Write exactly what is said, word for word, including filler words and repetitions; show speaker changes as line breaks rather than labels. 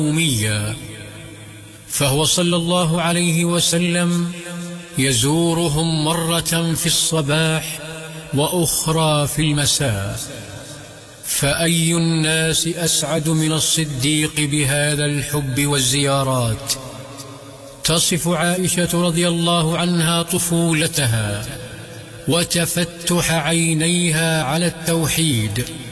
يوميا، فهو صلى الله عليه وسلم يزورهم مرة في الصباح وأخرى في المساء. فأي الناس أسعد من الصديق بهذا الحب والزيارات؟ تصف عائشة رضي الله عنها طفولتها وتفتح عينيها على التوحيد